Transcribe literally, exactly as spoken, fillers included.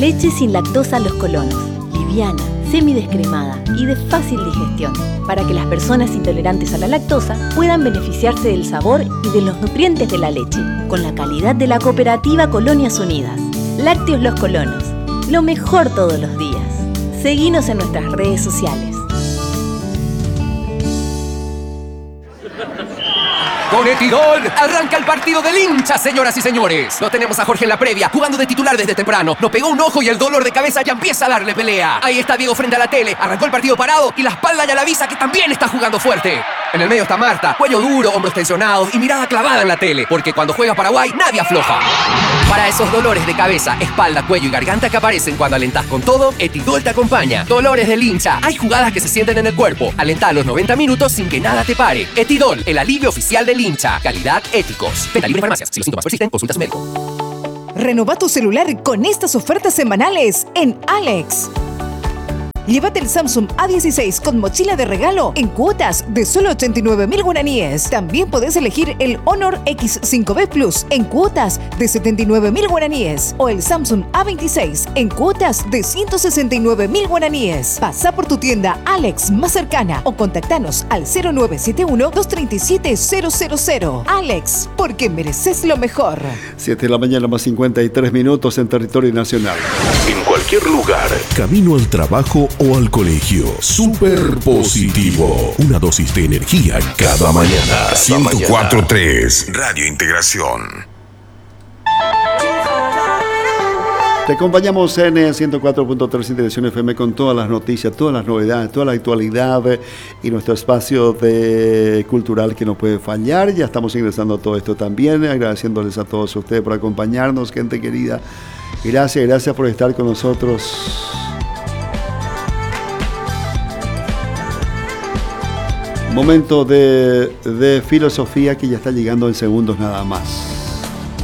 Leche sin lactosa Los Colonos. Liviana, semidescremada y de fácil digestión, para que las personas intolerantes a la lactosa puedan beneficiarse del sabor y de los nutrientes de la leche, con la calidad de la cooperativa Colonias Unidas. Lácteos Los Colonos, lo mejor todos los días. Seguinos en nuestras redes sociales. Con Etidol, arranca el partido del hincha, señoras y señores. Lo tenemos a Jorge en la previa, jugando de titular desde temprano. Nos pegó un ojo y el dolor de cabeza ya empieza a darle pelea. Ahí está Diego frente a la tele, arrancó el partido parado y la espalda ya le avisa que también está jugando fuerte. En el medio está Marta, cuello duro, hombros tensionados y mirada clavada en la tele, porque cuando juega Paraguay nadie afloja. Para esos dolores de cabeza, espalda, cuello y garganta que aparecen cuando alentás con todo, Etidol te acompaña. Dolores del hincha, hay jugadas que se sienten en el cuerpo. Alentá a los noventa minutos sin que nada te pare. Etidol, el alivio oficial del hincha. Calidad, éticos. Venta libre en farmacias. Si los síntomas persisten, consulta a su médico. Renova tu celular con estas ofertas semanales en Alex. Llévate el Samsung A dieciséis con mochila de regalo en cuotas de solo ochenta y nueve mil guaraníes. También podés elegir el Honor X cinco B Plus en cuotas de setenta y nueve mil guaraníes o el Samsung A veintiséis en cuotas de ciento sesenta y nueve mil guaraníes. Pasa por tu tienda Alex más cercana o contactanos al cero nueve siete uno, dos tres siete, cero cero cero. Alex, porque mereces lo mejor. siete de la mañana más cincuenta y tres minutos en territorio nacional. En cualquier lugar, camino al trabajo o al colegio. Super positivo. Una dosis de energía cada mañana. ciento cuatro punto tres Radio Integración. Te acompañamos en ciento cuatro punto tres Integración F M con todas las noticias, todas las novedades, toda la actualidad y nuestro espacio de cultural que no puede fallar. Ya estamos ingresando a todo esto también, agradeciéndoles a todos ustedes por acompañarnos, gente querida. Gracias, gracias por estar con nosotros. Momento de, de filosofía que ya está llegando en segundos nada más.